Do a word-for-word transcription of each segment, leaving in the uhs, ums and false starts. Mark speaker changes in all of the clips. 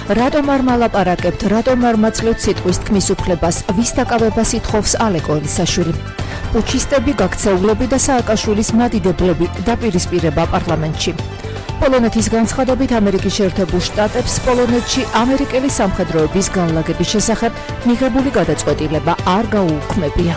Speaker 1: რატომ არ მალაპარაკებთ, რატომ არ მაძლევთ სიტყვის თქმის უფლებას, ვის დაკავებას ითხოვს ალეკო ელისაშვილი. პუჩისტები, გაქცეულები და სააკაშვილის მადიდებლები დაპირისპირება პარლამენტში. პოლონეთის განცხადებით ამერიკის შეერთებულ შტატებს პოლონეთში ამერიკელი სამხედროების განლაგების შესახებ მიღებული გადაწყვეტილება არ გაუუქმებია.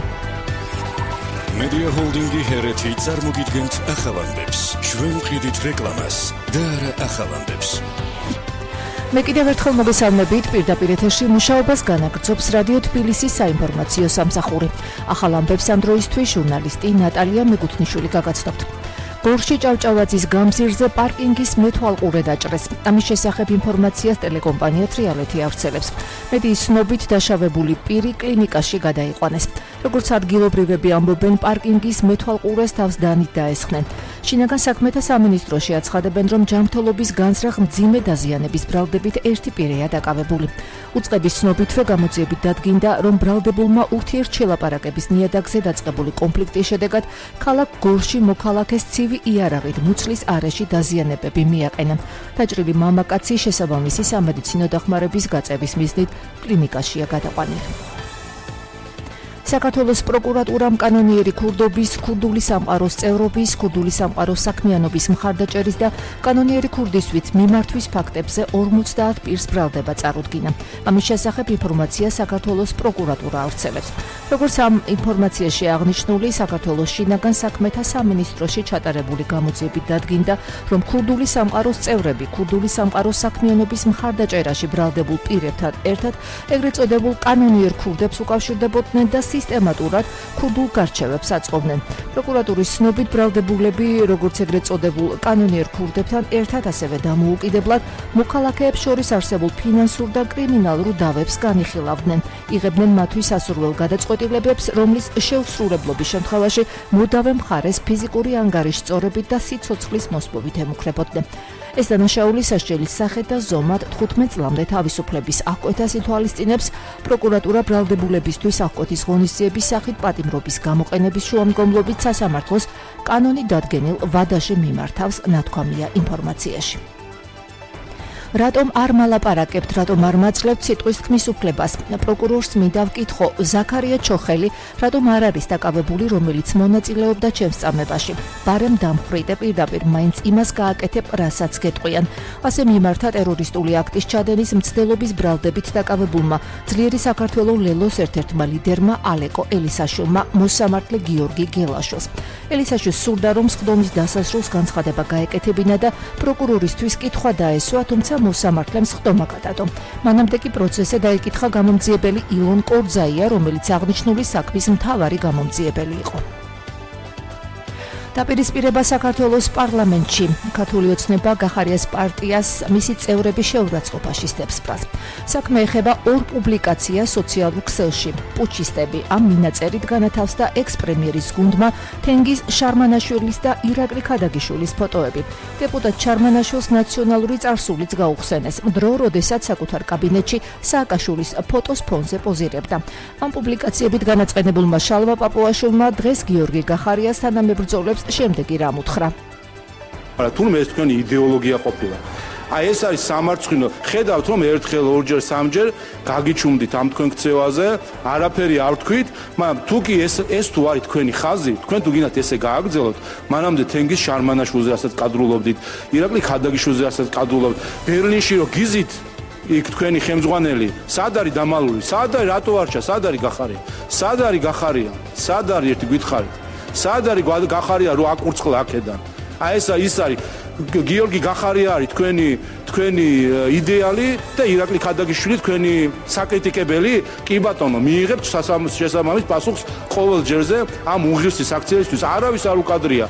Speaker 2: Media Holding-ი ჰერეთი წარმოგიდგენთ ახალანდებს, ჩვენ ვყიდით რეკლამას და არა ახალანდებს.
Speaker 1: მე კიდევ ერთხელ მოგესალმებით, პირდაპირ ეთერში მუშაობას განაგრძობს რადიო თბილისის საინფორმაციო სამსახური. ახალ ამბებს ამ დროისთვის ჟურნალისტი ნატალია მეგუთნიშვილი გაგაცნობთ. გორში ჭავჭავაძის გამზირზე პარკინგის მეთვალყურე დაჭრეს. ამის შესახებ ინფორმაციას ტელეკომპანია თრიალეთი ავრცელებს. მედიის ცნობით დაშავებული პირი კლინიკაში გადაიყვანეს. როგორც ადგილობრივები ამბობენ, პარკინგის მეთვალყურეს თავს დანით დაესხნენ. შინაგან საქმეთა სამინისტროში აცხადებენ, რომ ჯანმრთელობის განზრახ მძიმე დაზიანების ბრალდებით ერთი პირია დაკავებული. უწყების ცნობითვე გამოძიებით დადგინდა, რომ ბრალდებულმა ურთიერთშელაპარაკების ნიადაგზე დაწყებული კონფლიქტის შედეგად ქალაქ გორში მოქალაქეს ცივი იარაღით მუცლის არეში დაზიანებები მიაყენა. დაჭრილი მამაკაცი შესაბამისი სამედიცინო დახმარების გაწევის მიზნით კლინიკაშია გადაყვანილი. საქართველოს პროკურატურამ კანონიერი ქურდობის, ქურდული სამყაროს წევრობის, ქურდული სამყაროს საქმიანობის მხარდაჭერის და კანონიერი ქურდისთვის მიმართვის ფაქტებზე ორმოცდაათ პირს ბრალდება წარუდგინა. ამის შესახებ ინფორმაცია საქართველოს პროკურატურა ავრცელებს. როგორც ამ ინფორმაციაში აღნიშნული, საქართველოს შინაგან საქმეთა სამინისტროში ჩატარებული გამოძიებით დადგინდა, რომ ქურდული სამყაროს წევრები ქურდული სამყაროს საქმიანობის მხარდაჭერაში ბრალდებულ პირებთან ერთად ეგრეთ წოდებულ კანონიერ ქურდებს უკავშირდებოდნენ და სისტემატურად ქურდულ გარჩევებს აწყობდნენ. პროკურატურის ცნობით ბრალდებულები, როგორც ეგრეთ წოდებულ კანონიერ ქურდებთან ერთად ასევე დამოუკიდებლად მოქალაქეებს შორის არსებულ ფინანსურ და კრიმინალურ დავებს განიხილავდნენ. იღებდნენ მათთვის სასურველ გადაწყვეტილებებს, რომლის შეუსრულებლობის შემთხვევაში მოდავე მხარეს ფიზიკური ანგარიშის სწორებით და სიცოცხლის მოსპობით ემუქრებოდნენ. ეს დანაშაული სასჯელის სახით და ზომად თხუთმეტ წლამდე თავისუფლების აღკვეთას ითვალისწინებს. პროკურატურა ბრალდებულებისთვის აღკვეთის ღონისძიების სახით პატიმრობის გამოყენების შუამდგომლობით სასამართლოს კანონი დადგენილ ვადაში მიმართავს, ნათქვამია ინფორმაციაში. რატომ არ მალაპარაკებთ, რატომ არ მაძლევთ სიტყვის თქმის უფლებას? პროკურორს მინდა ვკითხო, ზაქარია ჩოხელი რატომ არ არის დაკავებული, რომელიც მონაწილეობდა ჩემს წამებაში? ბარემ დამხრიდე პირდაპირ მაინც იმას გააკეთებ, რასაც გეტყვიან. ასე მიმართა ტერორისტული აქტის ჩადენის მცდელობის ბრალდებით დაკავებულმა ძლიერი საქართველოს ლელოს ერთ-ერთმა ლიდერმა ალეკო ელისაშვილმა მოსამართლე გიორგი გელაშვილს. ელისაშვილს სურდა, რომ სხდომის დასასრულს განცხადება გაეკეთებინა და პროკურორისთვის კითხვა დაესვა, თუმცა მოსამართლემ სხდომა გადადო. მანამდე კი პროცესზე დაიკითხა გამომძიებელი ილონ კორძაია, რომელიც აღნიშნული საქმის მთავარი გამომძიებელი იყო. დაპირისპირება საქართველოს პარლამენტში. ქართული ოცნება გახარიას პარტიას მისი წევრების შეურაცხყოფაში სტებს პრას. საქმე ეხება ორ პუბლიკაციას სოციალურ ქსელში. პუჩისტები ამ მინაწერით განათავსდა ექს-პრემიერის გუნდმა თენგიზ შარმანაშვილის და ირაკლი ქადაგიშვილის ფოტოები. დეპუტატ შარმანაშვილს ნაციონალური წარსულიც გაუხსენეს, დრო, როდესაც საკუთარ კაბინეტში სააკაშვილის ფოტოს ფონზე პოზირებდა. ამ პუბლიკაციებით განაწყენებულმა შალვა პაპუაშვილმა დღეს გიორგი გახარიას თანამებრძოლებს შემდეგი რამ უთხრა.
Speaker 3: თურმე ეს თქვენი იდეოლოგია ყოფილა. აი ეს არის სამარცხინო. ხედავთ რომ ერთხელ, ორჯერ, სამჯერ გაგიჩუმდით ამ თქვენ ქცევაზე, არაფერი არ თქვით, მაგრამ თუ კი ეს ეს თუ არის თქვენი ხაზი, თქვენ თუ გინდათ ესე გააგრძელოთ, მანამდე თენგიზ შარმანაშვილზე რასაც კადრულობდით, ირაკლი ქადაგიშვილზე რასაც კადრულობდით, ბერლინში რო გიზით იქ თქვენი ხელმძღვანელი, სად არის დამალული? სად არის რატო არჩა? სად არის გახარია? სად არის გახარია? სად არის ერთი გითხარით? სად არის გახარია რო აკურცხლა აქედან? აი ეს ის არის გიორგი გახარია არის თქვენი თქვენი იდეალი და ირაკლი ქადაგიშვილი თქვენი საკრიტიკებელი. კი ბატონო, მიიღებთ შესაბამის პასუხს ყოველ ჯერზე ამ უღირსის აქციისთვის. არავის არ უკადრია.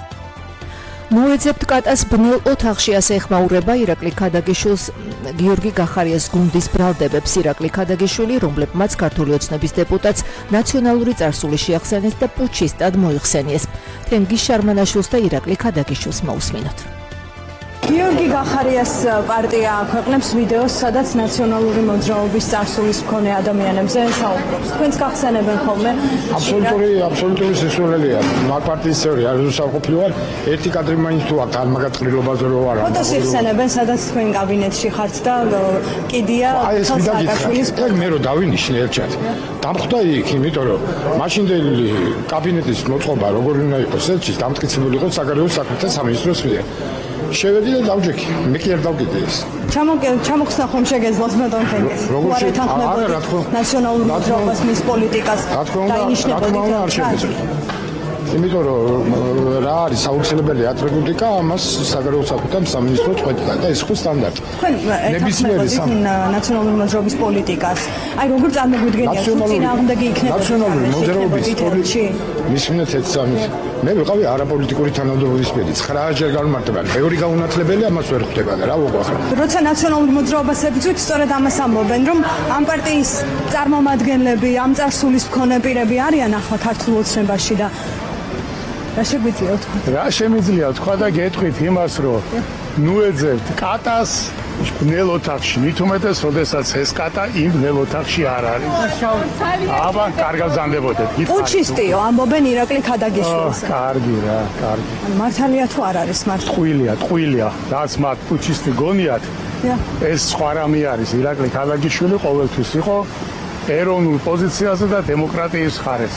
Speaker 1: მოეძებთ კატას ბნელ ოთახში, ასე ეხმაურება ირაკლი ქადაგიშვილს გიორგი გახარიას გუნდის ბრალდებებს. ირაკლი ქადაგიშვილი, რომლებმაც ქართული ოცნების დეპუტატს ნაციონალური წარსული შეახსენეს და პუჩისტად მოიხსენიეს. თენგიზ შარმანაშვილს და ირაკლი ქადაგიშვილს მოусმინოთ.
Speaker 4: გიორგი გახარიას პარტია აქვეყნებს ვიდეოს, სადაც ნაციონალური მოძრაობის წარსულის მქონე ადამიანებზე საუბრობს. თქვენს გახსენებენ ხოლმე?
Speaker 5: აბსოლუტური, აბსოლუტური სისულელეა. მაგ პარტიის წევრი არ ვსაუყოფილი ვარ. ერთი კადრი მაინც თუ აქ არ მაგაწყრილობაზე რო ვარ.
Speaker 4: ფოტოს იხსენებენ, სადაც თქვენ კაბინეტში ხართ და კიდია
Speaker 5: სააკაშვილის. ეგ მე რო დავინიშნე ერთად. დამხვდა იქ, იმიტომ რომ მაშინდელი კაბინეტის მოწყობა როგორი უნდა იყოს, ერთის დამტკიცებული იყო საგარეო საქმეთა სამინისტროს მიერ. შევედი და დავჯექი. მე კი არ დავკიდე ეს.
Speaker 4: ჩამოხსნა ხომ შეგეძლოს ბატონ თენგეს.
Speaker 5: როგორ
Speaker 4: ეთანხმებოდი ნაციონალურ მოძრაობას, მის პოლიტიკას
Speaker 5: დაინიშნებოდი არ შეგეძლო. იმიტომ რომ რა არის აუცილებელი ატრიბუტიკა, ამას საგარეო საქმეთა სამინისტრო წყვეტდა და ეს ხო სტანდარტი.
Speaker 4: ნებისმიერი ნაციონალური მოძრაობის პოლიტიკას. აი როგორ წარმოგვიდგენია თუ წინააღმდეგი იქნება
Speaker 5: ნაციონალური მოძრაობის პოლიტიკაში? მის მინეთ ეცამის. მე ვიყავი არაპოლიტიკური თანამდებობის პირი. ცხრაჯერ გამართება. ბევრი გაუნათლებელი ამას ვერ ხვდება და რა ვუყვახო.
Speaker 4: როცა ნაციონალურ მოძრაობას ებრძვით, სწორედ ამას ამბობენ, რომ ამ პარტიის წარმომადგენლები, ამ წარსულის მქონე პირები არიან ახლა ქართულ ოცნებაში და რა შეგვიძლია თქვა?
Speaker 5: რა შემიძლია თქვა და გეტყვით იმას, რომ ნუ ეძებთ კატას ბნელ ოთახში, მით უმეტეს, როდესაც ეს კატა იმ ბნელ ოთახში არ არის. აბა, კარგად ზანდებოდეთ.
Speaker 4: პუჩისტიო, ამბობენ ირაკლი ქადაგიშვილს.
Speaker 5: კარგი რა, კარგი.
Speaker 4: მართალია თუ არ არის მართლა?
Speaker 5: ტყუილია, ტყუილია. რაც მათ პუჩისტი გონიათ, ეს სხვა რამე არის. ირაკლი ქადაგიშვილი ყოველთვის იყო ეროვნულ პოზიციაზე და დემოკრატიის მხარეს.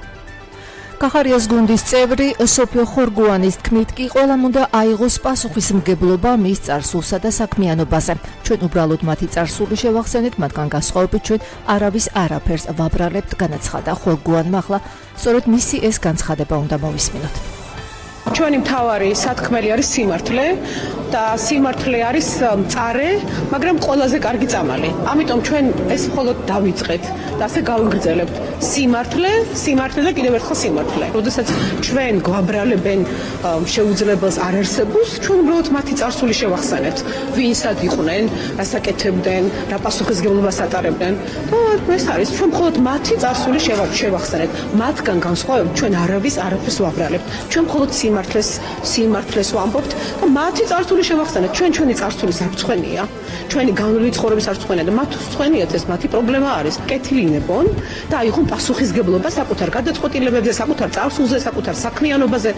Speaker 1: კახარიას გუნდის წევრი სოფიო ხორგუანის თქმით კი ყველამ უნდა აიღოს პასუხისმგებლობა მის წარსულსა და საქმიანობაზე. ჩვენ უბრალოდ მათი წარსული შევახსენეთ, მათგან განსხვავებით ჩვენ არავის არაფერს ვაბრალებთ, განაცხადა ხორგუანმა. ახლა სწორედ მისი ეს განცხადება უნდა მოვისმინოთ.
Speaker 6: ჩვენი მთავარი სათქმელი არის სიმართლე და სიმართლე არის მწარე, მაგრამ ყველაზე კარგი წამალი. ამიტომ ჩვენ ეს მხოლოდ დავიწყეთ და ასე გავიგრძელებთ. სიმართლე, სიმართლე და კიდევ ერთხელ სიმართლე. როდესაც ჩვენ გვაბრალებენ შეუძლებელს არარსებულს, ჩვენ უბრალოდ მათი წარსული შევახსენებთ. ვინსად იყვნენ, რასაკეთებდნენ, რა პასუხისმგებლობას ატარებდნენ და ეს არის ჩვენ მხოლოდ მათი წარსული შევახსენებთ. მათგან განსხვავებით ჩვენ არავის არაფერს ვაბრალებთ. ჩვენ მხოლოდ სიმართლეს, სიმართლეს ვამბობთ და მათი წარსული შევახსენებთ. ჩვენ ჩვენი წარსული საფრთხენია. ჩვენი განვლილი ცხოვრების საფრთხენია და მათ ფრთხენიათ ეს მათი პრობლემა არის. კეთილინებონ და აიღონ პასუხისმგებლობა საკუთარ გადაწყვეტილებებზე, საკუთარ წარსულზე, საკუთარ საქმიანობაზე.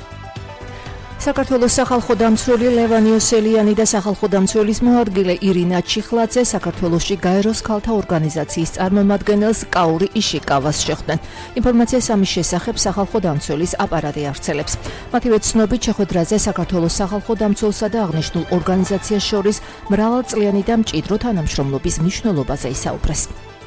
Speaker 1: საქართველოს სახალხო დამცველი ლევან იოსელიანი და სახალხო დამცველის მოადგილე ირინა ჩიხლაძე საქართველოში გაეროს ქალთა ორგანიზაციის წარმომადგენელს კაური იშიკავას შეხვდნენ. ინფორმაციას ამის შესახებ სახალხო დამცველის აპარატი ავრცელებს. მათივე ცნობით შეხვედრაზე საქართველოს სახალხო დამცველსა და აღნიშნულ ორგანიზაციას შორის მრავალწლიანი და მჭიდრო თანამშრომლობის მნიშვნელობაზე ისაუბრეს.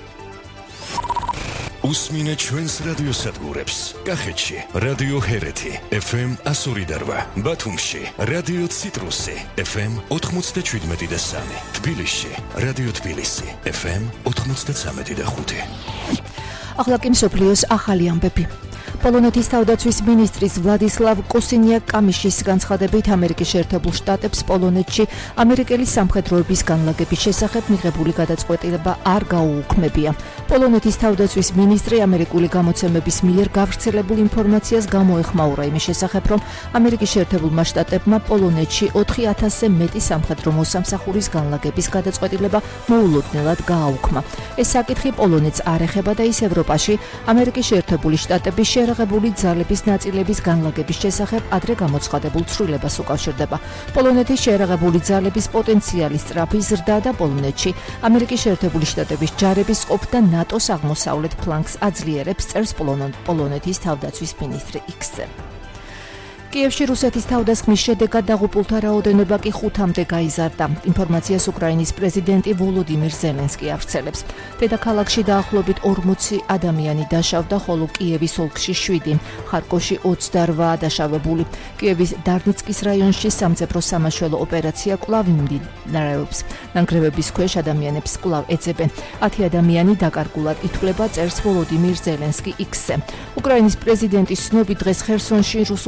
Speaker 2: უსმინე ჩვენს რადიოსადგურებს. კახეთში რადიო ჰერეთი ეფ ემ ასორი და რვა, ბათუმში რადიო ციტრუსი ეფ ემ ოთხმოცდაშვიდმეტი და სამი, თბილისში რადიო თბილისი ეფ ემ ოთხმოცდაცამეტი და ხუთი.
Speaker 1: ახლა კი მსოფლიოს ახალი ამბები. პოლონეთის თავდაცვის მინისტრის ვლადისლავ კოსინიაკ-კამიშის განცხადებით ამერიკის შეერთებულ შტატებს პოლონეთში ამერიკელი სამხედროების განლაგების შესახებ მიღებული გადაწყვეტილება არ გაუუქმებია. პოლონეთის თავდაცვის მინისტრი ამერიკული გამოცემების მიერ გავრცელებულ ინფორმაციას გამოეხმაურა იმის შესახებ, რომ ამერიკის შეერთებულმა შტატებმა პოლონეთში ოთხი ათასზე მეტი სამხედრო მოსამსახურის განლაგების გადაწყვეტილება მოულოდნელად გააუქმა. ეს საკითხი პოლონეთს არ ეხება და ის ევროპაში ამერიკის შეერთებული შტატების შეერაღებული ძალების ნაწილების განლაგების შესახებ ადრე გამოცხადებულ ცვლილებას უკავშირდება. პოლონეთის შეერაღებული ძალების პოტენციალის სწრაფი ზრდა და პოლონეთში ამერიკის შეერთებული შტატების ჯარების ყოფ და ნატოს აღმოსავლეთ ფლანგს აძლიერებს, წერს პოლონეთის თავდაცვის მინისტრი იქსზე. კიევში რუსეთის თავდასხმის შედეგად დაღუპულთა რაოდენობა კი ხუთამდე გაიზარდა. ინფორმაციას უკრაინის პრეზიდენტი ვოლოდიმირ ზელენსკი ავრცელებს. დედაქალაქში დაახლოებით ორმოცი ადამიანი დაშავდა, ხოლო კიევის ოლქში შვიდი, ხარკოვში ოცდარვა დაშავებული. კიევის დარნიცკის რაიონში სამძებრო სამაშველო ოპერაცია კვლავ მიმდინარეობს. ნანგრევების ქვეშ ადამიანებს კვლავ ეძებენ. ათი ადამიანი დაკარგულად ითვლება, წერს ვოლოდიმირ ზელენსკი იქსზე. უკრაინის პრეზიდენტის ცნობით დღეს ხერსონში რუსულმა ძალებმა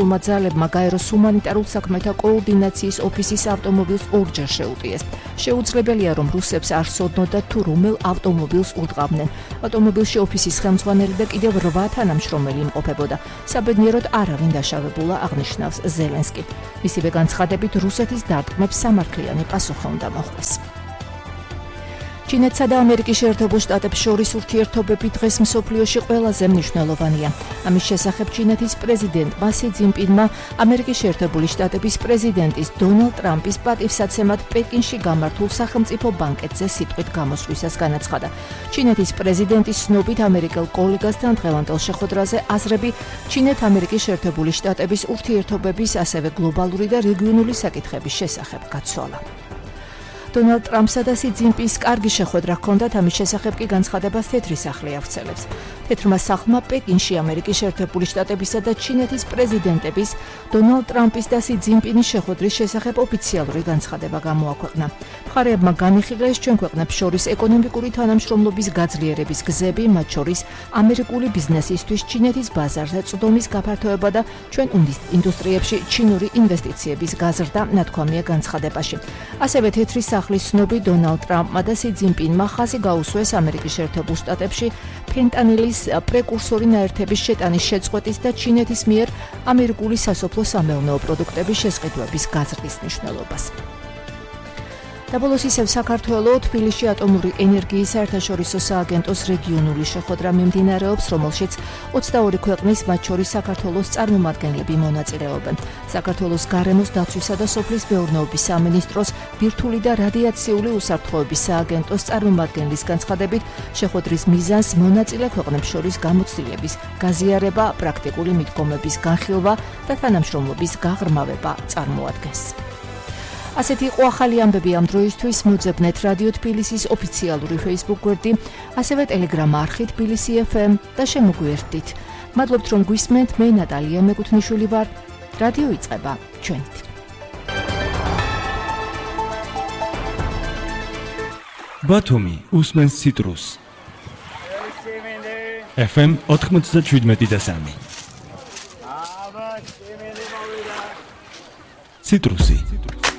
Speaker 1: მხარეებმა გაეროს ჰუმანიტარულ საქმეთა კოორდინაციის ოფისის ავტომობილს ორჯერ შეუტიეს. შეუძლებელია, რომ რუსებს არ სცოდნოდათ თუ რომელ ავტომობილს უდყავდნენ. ავტომობილში ოფისის ხელმძღვანელი და კიდევ რვა თანამშრომელი იმყოფებოდა. საბედნიეროდ არავინ დაშავებულა, აღნიშნავს ზელენსკი. მისივე განცხადებით, რუსეთის დარტყმებს სამართლიანი პასუხი უნდა მოხვდეს. ჩინეთსა და ამერიკის შეერთებულ შტატებს შორის ურთიერთობები დღეს მსოფლიოში ყველაზე მნიშვნელოვანია. ამის შესახებ ჩინეთის პრეზიდენტმა სი ძინპინმა ამერიკის შეერთებული შტატების პრეზიდენტის დონალდ ტრამპის პატივსაცემად პეკინში გამართულ სახელმწიფო ბანკეტზე სიტყვით გამოსვლისას განაცხადა. ჩინეთის პრეზიდენტის ცნობით ამერიკელ კოლეგასთან დღევანდელ შეხვედრაზე აზრები ჩინეთ-ამერიკის შეერთებული შტატების ურთიერთობების, ასევე გლობალური და რეგიონული საკითხების შესახებ გაცვალა. დონალდ ტრამპსა და სი ძინპინს კარგი შეხვედრა ჰქონდათ, ამის შესახებ კი განცხადებას თეთრი სახლი ავრცელებს. თეთრმა სახლმა პეკინში ამერიკის შეერთებული შტატებისა და ჩინეთის პრეზიდენტების დონალდ ტრამპის და სი ძინპინის შეხვედრის შესახებ ოფიციალური განცხადება გამოაქვეყნა. მხარეებმა განიხილეს ჩვენ ქვეყნებს შორის ეკონომიკური თანამშრომლობის გაძლიერების გზები, მათ შორის ამერიკული ბიზნესისთვის ჩინეთის ბაზარზე წვდომის გაფართოება და ჩვენ ინდუსტრიებში ჩინური ინვესტიციების გაზრდა, ნათქვამია განცხადებაში. ასევე თეთრი სახლის ცნობი დონალდ ტრამპმა და სი ძინპინმა ხაზი გაუსვეს ამერიკის შეერთებულ შტატებში ფენტანილის პრეკურსორი ნაერთების შეტანის შეწყვეტის და ჩინეთის მიერ ამერიკული სასოფლო სამეურნეო პროდუქტების შესყიდვების გაზრდის მნიშვნელობას. დაბოლოს ისევ საქართველოს თბილისში ატომური ენერგიის საერთაშორისო სააგენტოს რეგიონული შეხვედრა მიმდინარეობს, რომელშიც ოცდაორი ქვეყნის, მათ შორის საქართველოს წარმომადგენლები მონაწილეობენ. საქართველოს გარემოს დაცვისა და სოფლის მეურნეობის სამინისტროს ბირთვული და რადიაციული უსაფრთხოების სააგენტოს წარმომადგენლის განცხადებით, შეხვედრის მიზანს მონაწილე ქვეყნებს შორის გამოცდილების გაზიარება, პრაქტიკული მიდგომების განხილვა და თანამშრომლობის გაღრმავება წარმოადგენს. ასეთი იყო ახალი ამბები ამ დროისთვის. მოძებნეთ რადიო თბილისის ოფიციალური Facebook გვერდი, ასევე Telegram არხი თბილისი ეფ ემ და შემოგვიერთდით. მადლობთ, რომ გვისმენთ. მე ნატალია მეკუთვნიშვილი ვარ. რადიო იწყება ჩვენით.
Speaker 7: ბათუმი უსმენს ციტრუს. ეფ ემ ოთხმოცდაშვიდ და სამი. ციტრუსი.